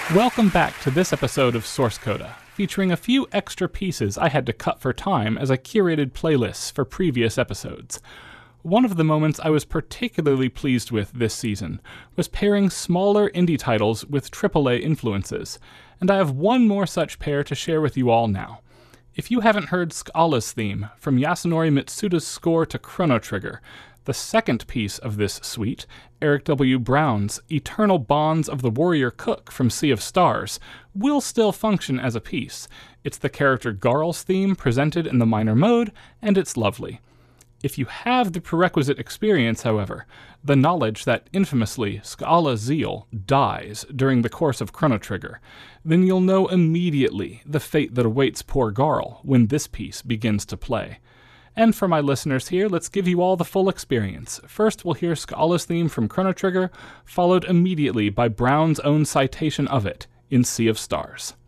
Welcome back to this episode of Source Coda, featuring a few extra pieces I had to cut for time as I curated playlists for previous episodes. One of the moments I was particularly pleased with this season was pairing smaller indie titles with AAA influences, and I have one more such pair to share with you all now. If you haven't heard Scala's theme, from Yasunori Mitsuda's score to Chrono Trigger, the second piece of this suite, Eric W. Brown's Eternal Bonds of the Warrior Cook from Sea of Stars, will still function as a piece. It's the character Garl's theme presented in the minor mode, and it's lovely. If you have the prerequisite experience, however, the knowledge that infamously Scala Zeal dies during the course of Chrono Trigger, then you'll know immediately the fate that awaits poor Garl when this piece begins to play. And for my listeners here, let's give you all the full experience. First, we'll hear Scala's theme from Chrono Trigger, followed immediately by Brown's own citation of it in Sea of Stars.